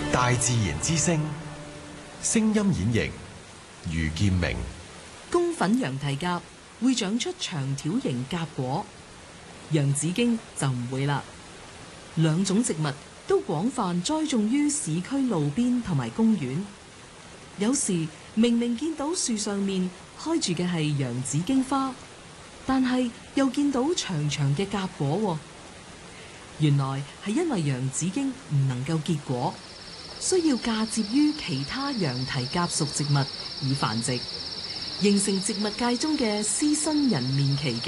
大自然之聲，聲音演繹余劍明。 公粉羊蹄甲會長出長條形甲果，洋紫荊就唔會啦。兩種植物都廣泛栽種於市區路邊同埋公園。有時明明見到樹上面開住嘅係洋紫荊花，但係又見到長長嘅甲果喎。原來係因為洋紫荊唔能夠結果，需要嫁接於其他羊蹄甲屬植物以繁殖，形成植物界中嘅獅身人面奇景。